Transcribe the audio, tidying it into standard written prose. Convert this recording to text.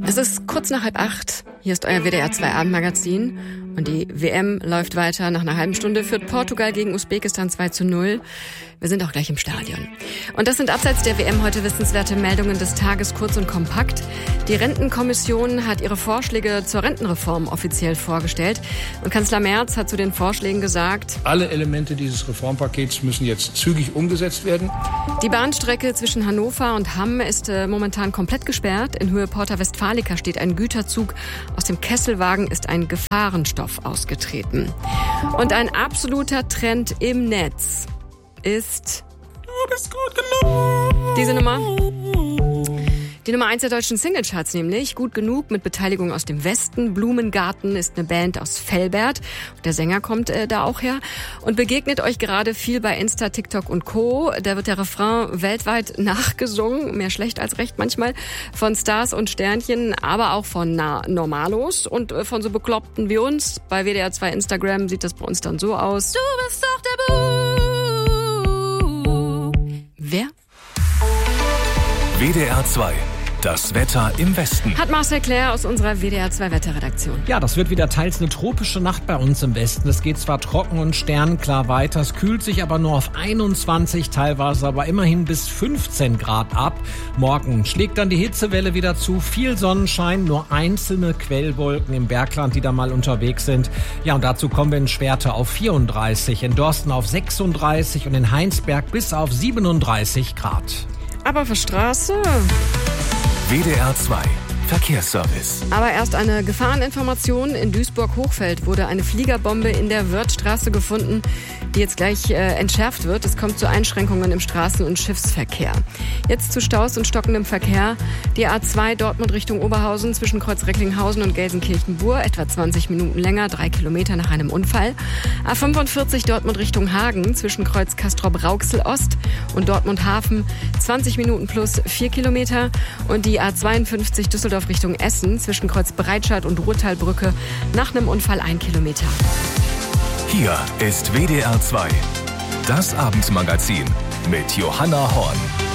Es ist kurz nach 7:30. Hier ist euer WDR 2 Abendmagazin. Und die WM läuft weiter. Nach einer halben Stunde führt Portugal gegen Usbekistan 2:0. Wir sind auch gleich im Stadion. Und das sind abseits der WM heute wissenswerte Meldungen des Tages, kurz und kompakt. Die Rentenkommission hat ihre Vorschläge zur Rentenreform offiziell vorgestellt. Und Kanzler Merz hat zu den Vorschlägen gesagt: Alle Elemente dieses Reformpakets müssen jetzt zügig umgesetzt werden. Die Bahnstrecke zwischen Hannover und Hamm ist momentan komplett gesperrt. In Höhe Porta Westfalica steht ein Güterzug. Aus dem Kesselwagen ist ein Gefahrenstoff ausgetreten. Und ein absoluter Trend im Netz ist: Du bist gut genug. Diese Nummer. Die Nummer 1 der deutschen Singlecharts nämlich. Gut genug mit Beteiligung aus dem Westen. Blumengarten ist eine Band aus Velbert. Der Sänger kommt da auch her und begegnet euch gerade viel bei Insta, TikTok und Co. Da wird der Refrain weltweit nachgesungen, mehr schlecht als recht manchmal, von Stars und Sternchen, aber auch von Normalos und von so Bekloppten wie uns. Bei WDR 2 Instagram sieht das bei uns dann so aus. Du bist doch der Buh. Wer? WDR 2. Das Wetter im Westen. Hat Marcel Claire aus unserer WDR 2 Wetterredaktion. Ja, das wird wieder teils eine tropische Nacht bei uns im Westen. Es geht zwar trocken und sternklar weiter, es kühlt sich aber nur auf 21, teilweise aber immerhin bis 15 Grad ab. Morgen schlägt dann die Hitzewelle wieder zu, viel Sonnenschein, nur einzelne Quellwolken im Bergland, die da mal unterwegs sind. Ja, und dazu kommen wir in Schwerte auf 34, in Dorsten auf 36 und in Heinsberg bis auf 37 Grad. Aber für Straße. WDR 2 Verkehrsservice. Aber erst eine Gefahreninformation. In Duisburg-Hochfeld wurde eine Fliegerbombe in der Wörthstraße gefunden, die jetzt gleich entschärft wird. Es kommt zu Einschränkungen im Straßen- und Schiffsverkehr. Jetzt zu Staus und stockendem Verkehr. Die A2 Dortmund Richtung Oberhausen zwischen Kreuz Recklinghausen und Gelsenkirchen-Bur. Etwa 20 Minuten länger, 3 Kilometer nach einem Unfall. A45 Dortmund Richtung Hagen zwischen Kreuz Castrop-Rauxel Ost und Dortmund Hafen. 20 Minuten plus 4 Kilometer. Und die A52 Düsseldorf Richtung Essen zwischen Kreuz Breitscheid und Ruhrtalbrücke nach einem Unfall 1 Kilometer. Hier ist WDR 2. Das Abendmagazin mit Johanna Horn.